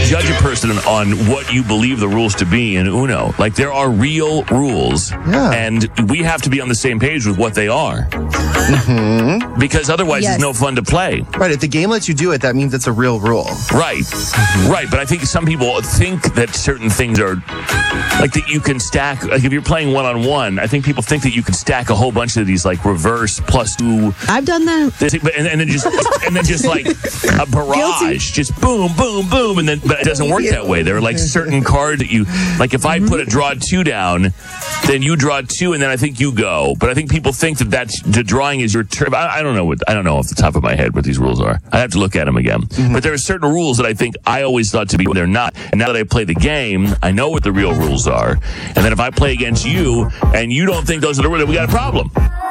judge a person on what you believe the rules to be in Uno. Like, there are real rules, and we have to be on the same page with what they are. Mm-hmm. Because otherwise, it's no fun to play. Right. If the game lets you do it, that means it's a real rule. Right. Mm-hmm. Right. But I think some people think that certain things are like that you can stack. Like, if you're playing one-on-one, I think people think that you can stack a whole bunch of these, like, reverse +2. I've done that. And then just like a barrage. Guilty. Just boom, boom, boom. And then, but it doesn't work that way. There are like certain cards that you, like, if I put a draw 2 down, then you draw 2, and then I think you go. But I think people think that that's the drawing is your turn. I don't know off the top of my head what these rules are. I have to look at them again. Mm-hmm. But there are certain rules that I think I always thought to be they're not. And now that I play the game, I know what the real rules are. And then if I play against you and you don't think those are the rules, we got a problem.